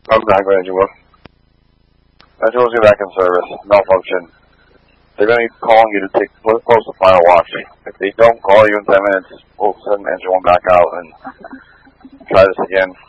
I'm back, Engine Wolf. Engine Wolf's back in service. Malfunction. They're going to be calling you to take close to final watch. If they don't call you in 10 minutes, we'll send Engine 1 back out and try this again.